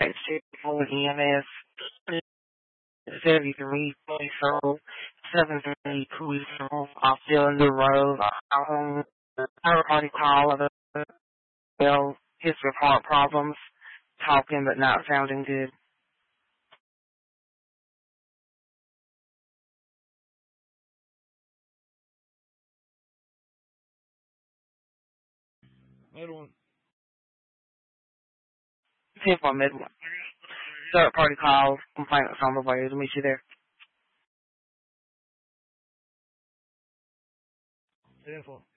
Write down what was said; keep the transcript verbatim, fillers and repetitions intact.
for E M S seventy-three twenty-seven seven three twenty-seven. I'm still in the road. Um, third party call of the well, history of heart problems, talking but not sounding good. Midland. ten for Midland. Third party call, complaints on the way. Let me see there. ten four.